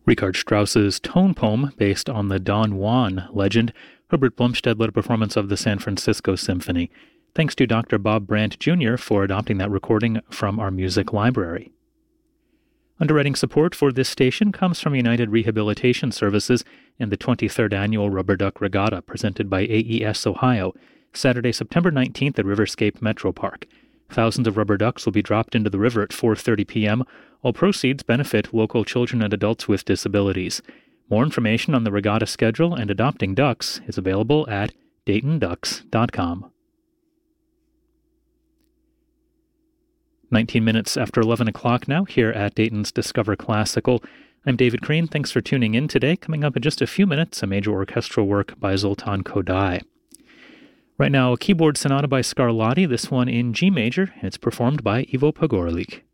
Richard Strauss's tone poem, based on the Don Juan legend, Herbert Blumstead led a performance of the San Francisco Symphony. Thanks to Dr. Bob Brandt Jr. for adopting that recording from our music library. Underwriting support for this station comes from United Rehabilitation Services and the 23rd Annual Rubber Duck Regatta, presented by AES Ohio, Saturday, September 19th at Riverscape Metro Park. Thousands of rubber ducks will be dropped into the river at 4:30 p.m. All proceeds benefit local children and adults with disabilities. More information on the regatta schedule and adopting ducks is available at DaytonDucks.com. 19 minutes after 11 o'clock now here at Dayton's Discover Classical. I'm David Crane. Thanks for tuning in today. Coming up in just a few minutes, a major orchestral work by Zoltan Kodály. Right now, a keyboard sonata by Scarlatti, this one in G major. It's performed by Ivo Pogorelic.